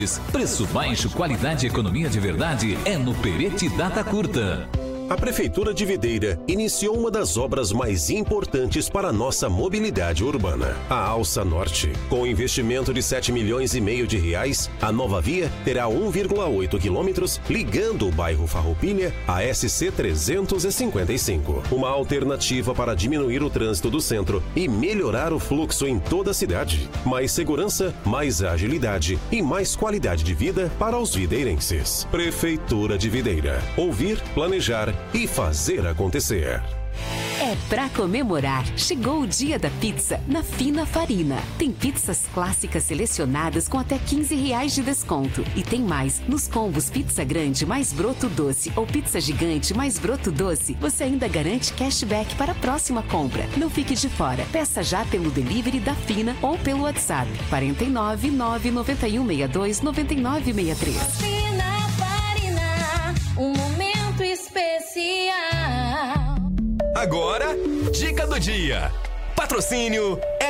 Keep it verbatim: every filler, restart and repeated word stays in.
Preço baixo, qualidade e economia de verdade é no Perete Data Curta. A Prefeitura de Videira iniciou uma das obras mais importantes para a nossa mobilidade urbana, a Alça Norte. Com investimento de sete milhões e meio de reais, a nova via terá um vírgula oito quilômetros ligando o bairro Farroupilha à S C trezentos e cinquenta e cinco. Uma alternativa para diminuir o trânsito do centro e melhorar o fluxo em toda a cidade. Mais segurança, mais agilidade e mais qualidade de vida para os videirenses. Prefeitura de Videira. Ouvir, planejar e fazer acontecer. É pra comemorar. Chegou o dia da pizza na Fina Farina. Tem pizzas clássicas selecionadas com até quinze reais de desconto. E tem mais. Nos combos pizza grande mais broto doce ou pizza gigante mais broto doce, você ainda garante cashback para a próxima compra. Não fique de fora. Peça já pelo delivery da Fina ou pelo WhatsApp. quarenta e nove, nove nove um, seis dois, nove nove seis três. Fina Farina, um momento especial. Agora, dica do dia. Patrocínio